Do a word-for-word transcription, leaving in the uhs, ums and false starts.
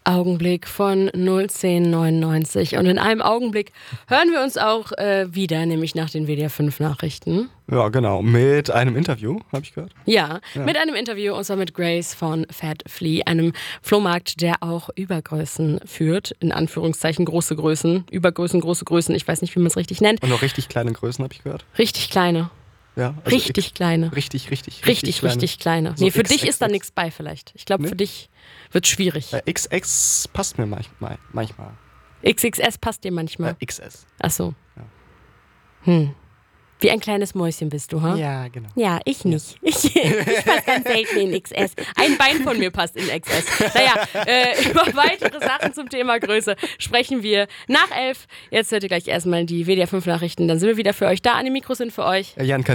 Augenblick von null zehn neunundneunzig. Und in einem Augenblick hören wir uns auch äh, wieder, nämlich nach den W D R fünf Nachrichten. Ja, genau. Mit einem Interview, habe ich gehört. Ja, ja, mit einem Interview, und zwar mit Grace von Fat Flea, einem Flohmarkt, der auch Übergrößen führt. In Anführungszeichen große Größen, Übergrößen, große Größen. Ich weiß nicht, wie man es richtig nennt. Und auch richtig kleine Größen, habe ich gehört. Richtig kleine. Ja, also richtig X, kleine. Richtig, richtig, richtig, richtig kleine. Richtig kleine. So nee, für X, dich X, ist da X. nichts bei vielleicht. Ich glaube, nee? für dich wird es schwierig. Äh, X X passt mir manchmal. manchmal. X X S passt dir manchmal? Äh, X S. Ach so. Ja. Hm. Wie ein kleines Mäuschen bist du, ha? Ja, genau. Ja, ich nicht. Ja. Ich, ich passe ganz selten in X S. Ein Bein von mir passt in X S. Naja, äh, über weitere Sachen zum Thema Größe sprechen wir nach elf. Jetzt hört ihr gleich erstmal die W D R fünf Nachrichten. Dann sind wir wieder für euch da. An den Mikros sind für euch Jan